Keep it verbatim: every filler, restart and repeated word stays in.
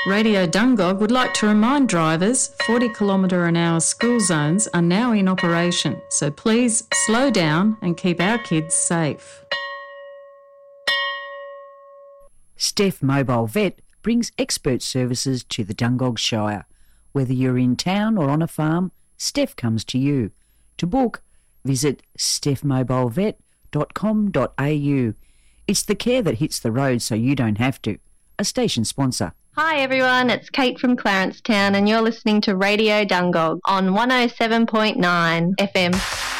Radio Dungog would like to remind drivers forty kilometre an hour school zones are now in operation, so please slow down and keep our kids safe. Steph Mobile Vet brings expert services to the Dungog Shire. Whether you're in town or on a farm, Steph comes to you. To book, visit steph mobile vet dot com dot a u. It's the care that hits the road so you don't have to. A station sponsor. Hi everyone, it's Kate from Clarencetown and you're listening to Radio Dungog on one oh seven point nine F M.